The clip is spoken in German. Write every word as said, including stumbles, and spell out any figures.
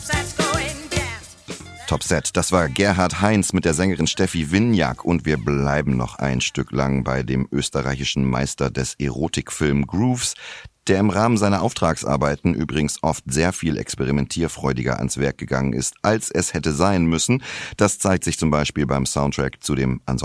Top Set, das war Gerhard Heinz mit der Sängerin Steffi Wynjak und wir bleiben noch ein Stück lang bei dem österreichischen Meister des Erotikfilm Grooves, der im Rahmen seiner Auftragsarbeiten übrigens oft sehr viel experimentierfreudiger ans Werk gegangen ist, als es hätte sein müssen. Das zeigt sich zum Beispiel beim Soundtrack zu dem ansonsten